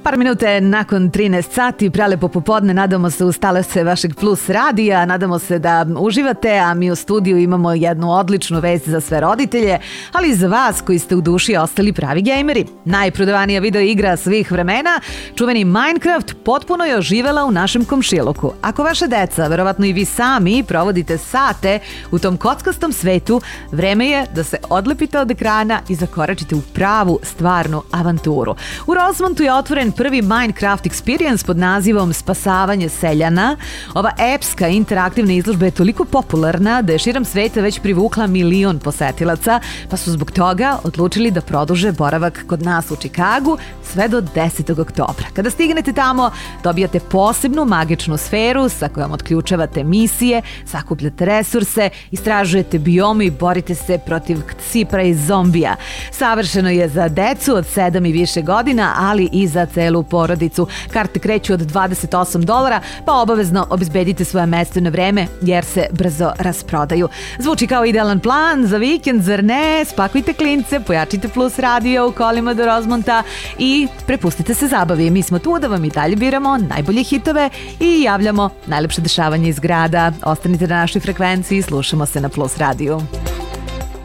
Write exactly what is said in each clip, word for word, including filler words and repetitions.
Par minute nakon trinaest sati, prelepo popodne, nadamo se ustale se vašeg Plus radija, nadamo se da uživate, a mi u studiju imamo jednu odličnu vest za sve roditelje, ali i za vas koji ste u duši ostali pravi gejmeri. Najprodavanija video igra svih vremena, čuveni Minecraft, potpuno je oživela u našem komšiluku. Ako vaša deca, verovatno i vi sami, provodite sate u tom kockastom svetu, vreme je da se odlepite od ekrana i zakoračite u pravu, stvarnu avanturu. U Rosemontu je otvoren prvi Minecraft Experience pod nazivom Spasavanje seljana. Ova epska interaktivna izložba je toliko popularna da je širom sveta već privukla milion posetilaca, pa su zbog toga odlučili da produže boravak kod nas u Čikagu sve do desetog oktobra. Kada stignete tamo, dobijate posebnu magičnu sferu sa kojom otključavate misije, sakupljate resurse, istražujete biome i borite se protiv ksipra i zombija. Savršeno je za decu od sedam i više godina, ali i za celu porodicu. Karte kreću od dvadeset osam dolara, pa obavezno obezbedite svoje mesto na vreme, jer se brzo rasprodaju. Zvuči kao idealan plan za vikend, zar ne? Spakujte klince, pojačite Plus radio u kolima do Rosemonta i prepustite se zabavi. Mi smo tu da vam i dalje biramo najbolje hitove i javljamo najlepše dešavanje iz grada. Ostanite na našoj frekvenciji i slušamo se na Plus radiju.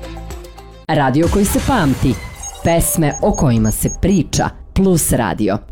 Radio koji se pamti. Pesme o kojima se priča. Plus radio.